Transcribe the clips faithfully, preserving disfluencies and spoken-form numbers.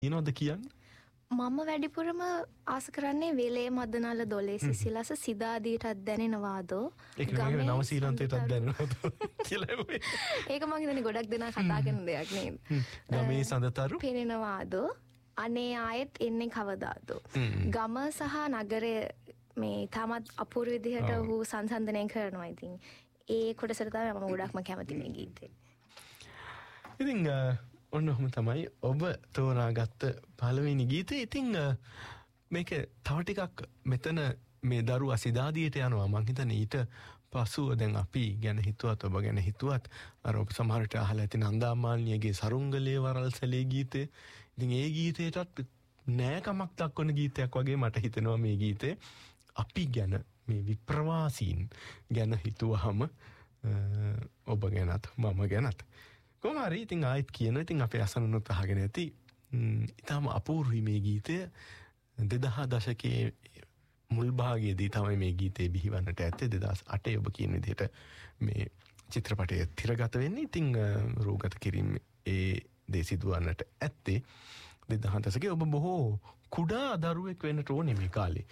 ඊනොද කියන්නේ? මම වැඩිපුරම ආස කරන්නේ වෙලේ මදනල දොලේ සිසිලස සිදාදීටත් දැනෙනවාදෝ ගමේ නව ශ්‍රීලන්තයටත් දැනෙනවාදෝ කියලා ඒක මං හිතන්නේ ගොඩක් දෙනා කතා කරන දෙයක් නේද? ගමේ සඳතරු පෙනෙනවාදෝ අනේ ආයෙත් එන්නේ කවදාදෝ? ගම සහ නගරය මේ තාමත් අපූර්ව විදිහට ඔහු සංසන්දනය කරනවා. ඉතින් ඒ කොටසට තමයි මම ගොඩක්ම කැමති මේ ගීතේ. ඉතින් ඔන්න ඔහොම තමයි ඔබ තෝරාගත්ත පළවෙනි ගීතේ. ඉතින් මේක තව ටිකක් මෙතන මේ දරුවා සිදාදියට යනවා. මං හිතන්නේ ඊට පසුව දැන් අපි ගැන හිතුවත් ඔබ ගැන හිතුවත් අර ඔබ සමහරට අහලා ඇති නන්දාමාලිනියගේ සරුංගලේ වරල්සලේ ගීතේ. ඉතින් ඒ ගීතේටත් නෑකමක් දක්වන ගීතයක් වගේ මට හිතෙනවා මේ ගීතේ. අපි ගැන මේ විප්‍රවාසීන් ගැන හිතුවහම ඔබ ගැනත් මම ගැනත් කොහොමරි ඉතින් ආයෙත් කියන ඉතින් අපේ අසනුනුත් අහගෙන ඇති ඊටම අපූර්වයි මේ ගීතය. දෙදහස් දශකයේ මුල් භාගයේදී තමයි මේ ගීතේ බිහිවන්නට ඇත්තේ. දෙදහස් අටේ ඔබ කියන විදිහට මේ චිත්‍රපටය තිරගත වෙන්නේ. ඉතින් රූගත කිරීම ඒ දේ සිදුවන්නට ඇත්තේ දෙදහස් දශකයේ. ඔබ බොහෝ කුඩා දරුවෙක් වෙන්නට ඕනේ මේ කාලේ.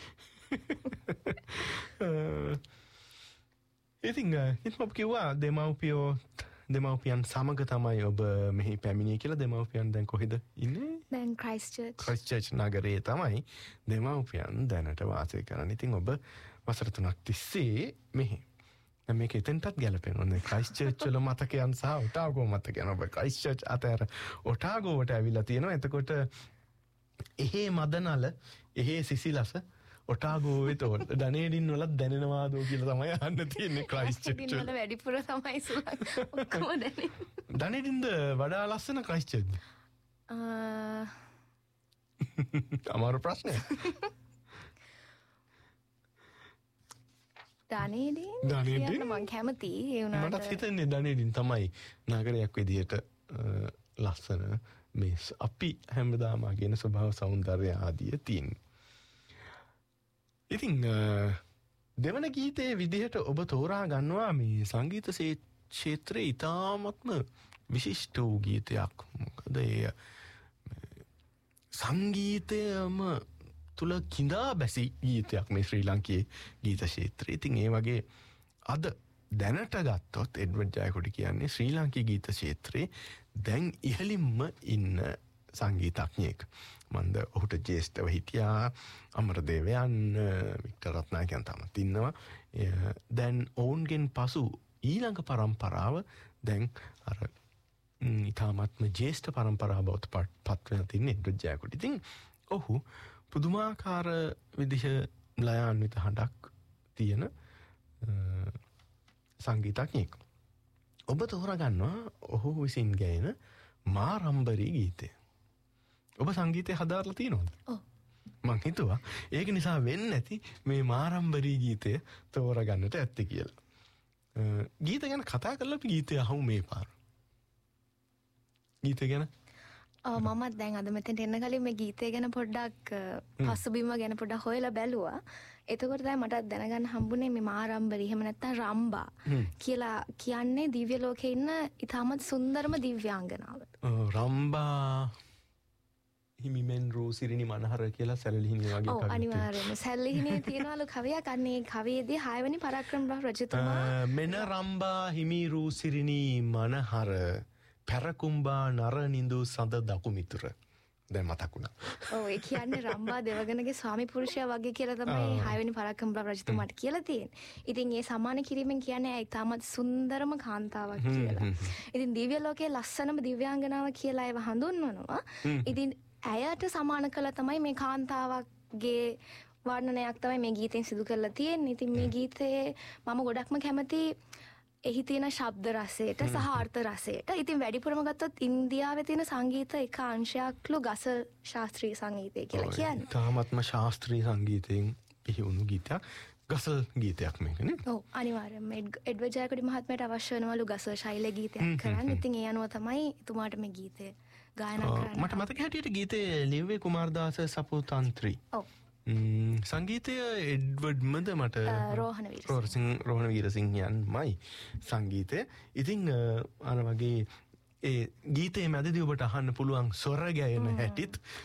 ඉතින් ඉතින් ඔබ කිව්වා දෙමව්පියෝ දෙමව්පියන් සමග තමයි ඔබ මෙහි පැමිණියේ කියලා. දෙමව්පියන් දැන් කොහෙද ඉන්නේ? දැන් ක්‍රයිස්ට්චර්ච්. ක්‍රයිස්ට්චර්ච් නගරයේ තමයි දෙමව්පියන් දැනට වාසය කරන්නේ. ඉතින් ඔබ වසර තුනක් තිස්සේ මෙහි. දැන් මේක එතෙන්ටත් ගැලපෙනවා. ක්‍රයිස්ට්චර්ච් වල මතකයන් සහ ඔටාගෝ මතකයන්. ඔබ ක්‍රයිස්ට්චර්ච් අතර ඔටාගෝවට ඇවිල්ලා තියෙනවා. එතකොට එහෙ මදනල එහෙ සිසිලස ඔටාගෝවේ තෝල් ඩනේඩින් වලත් දැනෙනවාදෝ කියලා තමයි අහන්න තියෙන්නේ. ක්‍රයිස්ට්චර්ච් වල වැඩිපුර තමයි සුලක් ඔක්කොම දැනෙන්නේ. ඩනේඩින්ද වඩා ලස්සන ක්‍රයිස්ට්චර්ච්? අ අමාරු ප්‍රශ්නයක්. ඩනේඩින් ඩනේඩින් මම කැමති. ඒ වුණාට මටත් හිතෙන්නේ ඩනේඩින් තමයි නගරයක් විදියට ලස්සන මේ අපි හැමදාම කියන ස්වභාව සෞන්දර්ය ආදිය තියෙන්නේ. ඉතින් දෙවන ගීතයේ විදිහට ඔබ තෝරා ගන්නවා මේ සංගීත ක්ෂේත්‍රයේ ඉතාමත්ම විශිෂ්ට වූ ගීතයක්. මොකද ඒ සංගීතයම තුල කිඳා බැසි ගීතයක් මේ ශ්‍රී ලංකේ ගීත ක්ෂේත්‍රයේ. ඉතින් ඒ වගේ අද දැනට ගත්තොත් එඩ්වඩ් ජයකොඩි කියන්නේ ශ්‍රී ලංකේ ගීත ක්ෂේත්‍රයේ දැන් ඉහළින්ම ඉන්න සංගීතඥයෙක්. මන්ද ඔහුට ජේෂ්ඨව හිටියා අමරදේවයන්, වික්ටර් රත්නායකයන් තමත් ඉන්නවා. දැන් ඔවුන්ගෙන් පසු ඊළඟ පරම්පරාව දැන් අර ඉතාමත්ම ජේෂ්ඨ පරම්පරාව බවට පත් වෙලා තින්නේ එඩ්වඩ් ජයකොඩි. ඉතින් ඔහු පුදුමාකාර විදිහ ලයාන්විත හඬක් තියෙන සංගීතඥයෙක්. ඔබ තෝරා ගන්නවා ඔහු විසින් ගායන මාරම්බරි ගීතය. ඔබ සංගීතය හදාරලා තියෙනවද? ඔව්. මං හිතුවා ඒක නිසා වෙන්නේ නැති මේ මාරම්බරි ගීතය තෝරා ගන්නට ඇත්තේ කියලා. ගීත ගැන කතා කරලා අපි ගීතය අහමු මේ පාර. ගීත ගැන ඔව් මම දැන් අද මෙතෙන්ට එන්න කලින් මේ ගීතය ගැන පොඩ්ඩක් පසුබිම ගැන පොඩ්ඩක් හොයලා බැලුවා. එතකොට තමයි මට දැනගන්න හම්බුනේ මේ මාරම්බරි එහෙම නැත්නම් රම්බා කියලා කියන්නේ දිව්‍ය ලෝකේ ඉන්න ඉතාමත් සුන්දරම දිව්‍යාංගනාව. රම්බා හිමිමෙන් රූසිරිනි මනහර කියලා සැලලිහිණිය වගේ කවියක්. ඔව් අනිවාර්යයෙන්ම සැලලිහිණියේ තියෙනවලු කවියක්. අන්නේ කවියේදී හයවෙනි පරාක්‍රම රජතුමා මෙන රම්බා හිමි රූසිරිනි මනහර පැරකුම්බා නරනිඳු සඳ දකුමිතුර. දැන් මතක් වුණා. ඔව් ඒ කියන්නේ රම්බා දෙවගනගේ ස්වාමි පුරුෂයා වගේ කියලා තමයි හයවෙනි පරාක්‍රම රජතුමාට කියලා තියෙන්නේ. ඉතින් ඒ සම්මාන කිරීමෙන් කියන්නේ ඇයි තාමත් සුන්දරම කාන්තාවක් කියලා. ඉතින් දිව්‍ය ලෝකයේ ලස්සනම දිව්‍යාංගනාව කියලා ඒව හඳුන්වනවා. ඉතින් ඇයට සමාන කළ තමයි මේ කාන්තාවක්ගේ වර්ණනයක් තමයි මේ ගීතෙන් සිදු කරලා තියෙන්නේ. ඉතින් මේ ගීතයේ මම ගොඩක්ම කැමති එහි තියෙන ශබ්ද රසයට සහ අර්ථ රසයට. ඉතින් වැඩිපුරම ගත්තොත් ඉන්දියාවේ තියෙන සංගීත එක අංශයක්ලු ගසල් ශාස්ත්‍රීය සංගීතය කියලා කියන්නේ. තාමත්ම ශාස්ත්‍රීය සංගීතයෙන් පිහි වුණු ගීතයක්. ගසල් ගීතයක් මේක නේ? ඔව් අනිවාර්යයෙන්ම එඩ්වඩ් ජයකොඩි මහත්මයාට අවශ්‍ය වෙනවලු ගසල් ශෛල ගීතයක් කරන්න. ඉතින් ඒ අනුව තමයි එතුමාට මේ ගීතය ගායනා කරන්න. මට මතක හැටියට ගීතේ ලිව්වේ කුමාරදාස සපුතන්ත්‍රි. ඔව්. සංගීතය එඩ්වඩ්මද මට රෝහණ වීරසිංහ රෝහණ වීරසිංහයන්මයි සංගීතය. ඉතින් අර වගේ ඒ ගීතේ මැදදී ඔබට අහන්න පුළුවන් සොර ගැයෙන හැටිත්